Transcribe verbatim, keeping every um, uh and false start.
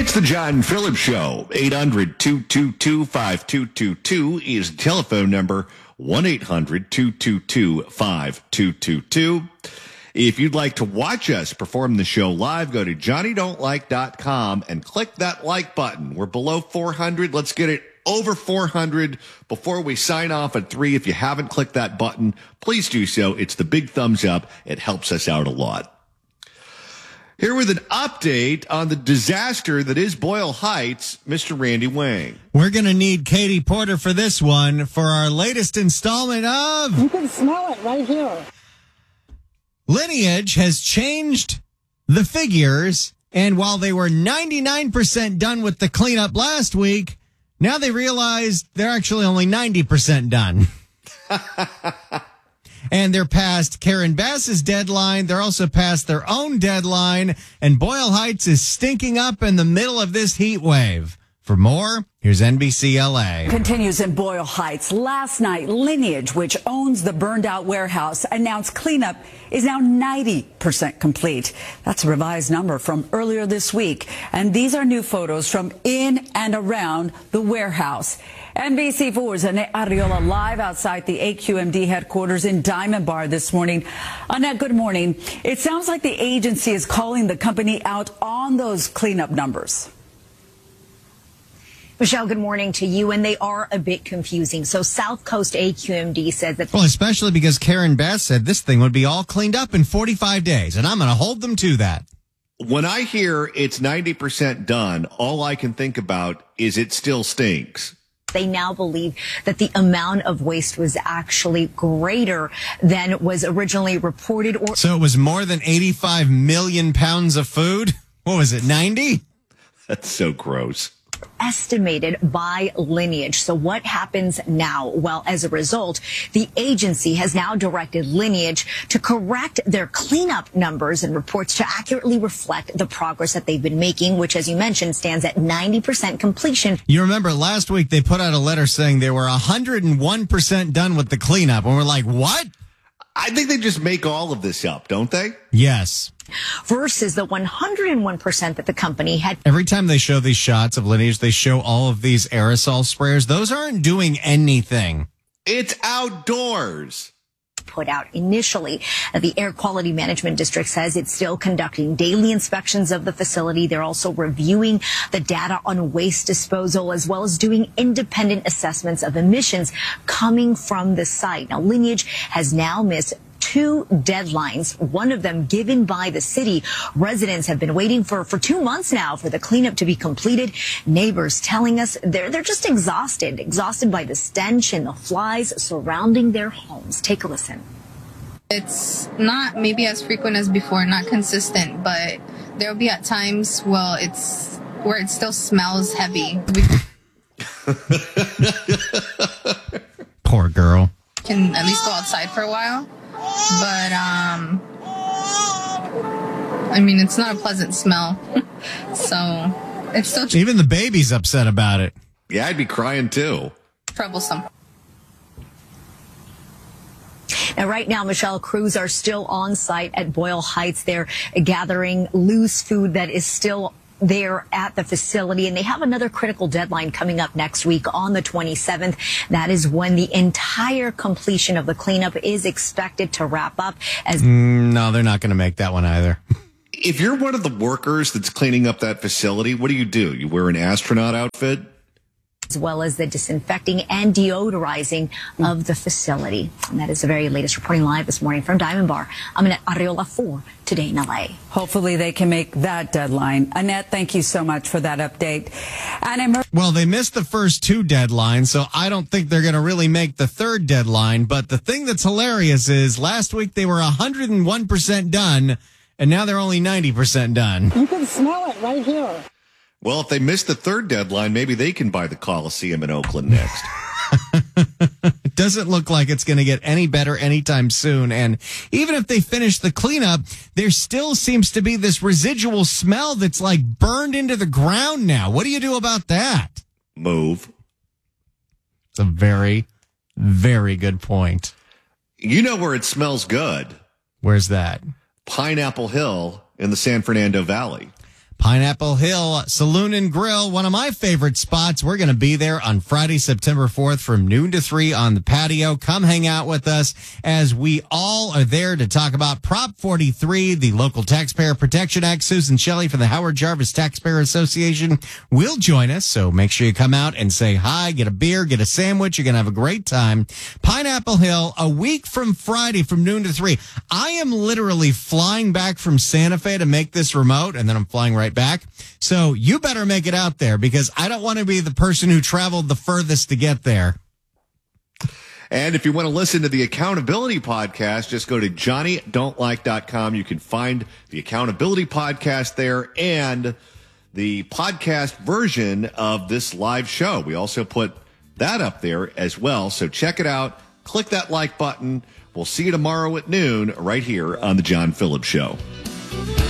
It's the John Phillips Show. eight hundred, two two two, five two two two is the telephone number. one eight hundred, two two two, five two two two. If you'd like to watch us perform the show live, go to johnny don't like dot com and click that like button. We're below four hundred. Let's get it over four hundred before we sign off at three. If you haven't clicked that button, please do so. It's the big thumbs up. It helps us out a lot. Here with an update on the disaster that is Boyle Heights, Mister Randy Wang. We're going to need Katie Porter for this one for our latest installment of... You can smell it right here. Lineage has changed the figures, and while they were ninety-nine percent done with the cleanup last week, now they realize they're actually only ninety percent done. And they're past Karen Bass's deadline. They're also past their own deadline. And Boyle Heights is stinking up in the middle of this heat wave. For more, here's N B C L A. Continues in Boyle Heights. Last night, Lineage, which owns the burned out warehouse, announced cleanup is now ninety percent complete. That's a revised number from earlier this week. And these are new photos from in and around the warehouse. N B C four's Annette Arriola live outside the A Q M D headquarters in Diamond Bar this morning. Annette, good morning. It sounds like the agency is calling the company out on those cleanup numbers. Michelle, good morning to you. And they are a bit confusing. So South Coast A Q M D says that... Well, especially because Karen Bass said this thing would be all cleaned up in forty-five days. And I'm going to hold them to that. When I hear it's ninety percent done, all I can think about is it still stinks. They now believe that the amount of waste was actually greater than was originally reported. Or So it was more than eighty-five million pounds of food? What was it, ninety? That's so gross. Estimated by Lineage. So what happens now? Well, as a result, the agency has now directed Lineage to correct their cleanup numbers and reports to accurately reflect the progress that they've been making, which, as you mentioned, stands at ninety percent completion. You remember last week they put out a letter saying they were one hundred one percent done with the cleanup. And we're like, what? I think they just make all of this up, don't they? Yes. Versus the one hundred one percent that the company had. Every time they show these shots of Lineage, they show all of these aerosol sprayers. Those aren't doing anything. It's outdoors. Put out initially. The Air Quality Management District says it's still conducting daily inspections of the facility. They're also reviewing the data on waste disposal, as well as doing independent assessments of emissions coming from the site. Now, Lineage has now missed two deadlines, one of them given by the city. Residents have been waiting for, for two months now for the cleanup to be completed. Neighbors telling us they're, they're just exhausted, exhausted by the stench and the flies surrounding their homes. Take a listen. It's not maybe as frequent as before, not consistent, but there'll be at times, well, it's where it still smells heavy. We Poor girl. can at least go outside for a while. But, um, I mean, it's not a pleasant smell. So it's still tr- Even the baby's upset about it. Yeah, I'd be crying too. troublesome. Now, right now, Michelle, crews are still on site at Boyle Heights. They're gathering loose food that is still there at the facility, and they have another critical deadline coming up next week on the twenty-seventh. That is when the entire completion of the cleanup is expected to wrap up. As Mm, no, they're not going to make that one either. If you're one of the workers that's cleaning up that facility, what do you do? You wear an astronaut outfit? as well as the disinfecting and deodorizing of the facility. And that is the very latest reporting live this morning from Diamond Bar. I'm Annette Arriola for Today in L A. Hopefully they can make that deadline. Annette, thank you so much for that update. And well, they missed the first two deadlines, so I don't think they're going to really make the third deadline. But the thing that's hilarious is last week they were one hundred one percent done, and now they're only ninety percent done. You can smell it right here. Well, if they miss the third deadline, maybe they can buy the Coliseum in Oakland next. It doesn't look like it's going to get any better anytime soon. And even if they finish the cleanup, there still seems to be this residual smell that's like burned into the ground now. What do you do about that? Move. It's a very, very good point. You know where it smells good? Where's that? Pineapple Hill in the San Fernando Valley. Pineapple Hill Saloon and Grill, one of my favorite spots. We're going to be there on Friday, September fourth from noon to three on the patio. Come hang out with us as we all are there to talk about Prop forty-three, the Local Taxpayer Protection Act. Susan Shelley from the Howard Jarvis Taxpayer Association will join us, so make sure you come out and say hi, get a beer, get a sandwich. You're going to have a great time. Pineapple Hill, a week from Friday from noon to three. I am literally flying back from Santa Fe to make this remote, and then I'm flying right back. So you better make it out there because I don't want to be the person who traveled the furthest to get there. And if you want to listen to the Accountability Podcast, just go to johnny don't like dot com. You can find the Accountability Podcast there and the podcast version of this live show. We also put that up there as well. So check it out. Click that like button. We'll see you tomorrow at noon right here on The John Phillips Show.